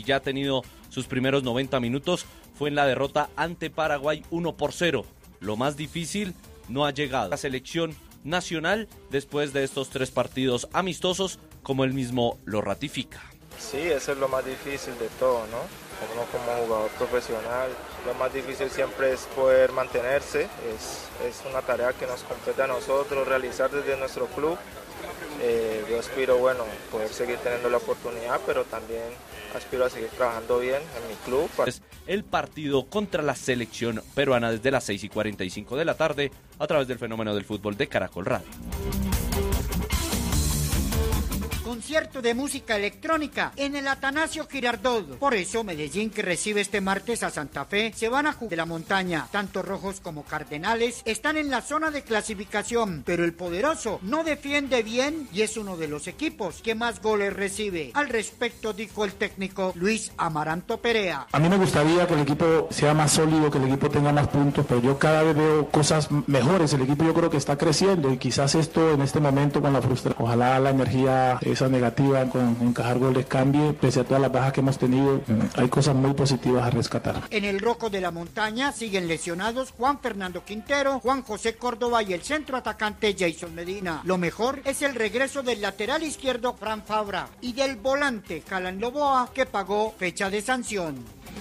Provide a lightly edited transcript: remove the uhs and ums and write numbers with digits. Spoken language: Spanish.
ya ha tenido sus primeros 90 minutos, fue en la derrota ante Paraguay 1-0. Lo más difícil no ha llegado. La selección nacional después de estos 3 partidos amistosos, como él mismo lo ratifica. Sí, eso es lo más difícil de todo, ¿no? Uno como jugador profesional, lo más difícil siempre es poder mantenerse, es una tarea que nos compete a nosotros realizar desde nuestro club. Yo aspiro, poder seguir teniendo la oportunidad, pero también aspiro a seguir trabajando bien en mi club. El partido contra la selección peruana desde las 6:45 de la tarde a través del Fenómeno del Fútbol de Caracol Radio. Concierto de música electrónica en el Atanasio Girardot. Por eso Medellín, que recibe este martes a Santa Fe, se van a jugar de la montaña. Tanto Rojos como Cardenales están en la zona de clasificación, pero el poderoso no defiende bien y es uno de los equipos que más goles recibe. Al respecto dijo el técnico Luis Amaranto Perea. A mí me gustaría que el equipo sea más sólido, que el equipo tenga más puntos, pero yo cada vez veo cosas mejores. El equipo yo creo que está creciendo y quizás esto en este momento con la frustración, ojalá la energía esa negativa con encajar goles cambie, pese a todas las bajas que hemos tenido, hay cosas muy positivas a rescatar. En el Rojo de la Montaña siguen lesionados Juan Fernando Quintero, Juan José Córdoba y el centro atacante Jason Medina. Lo mejor es el regreso del lateral izquierdo Fran Fabra y del volante Calan Loboa, que pagó fecha de sanción.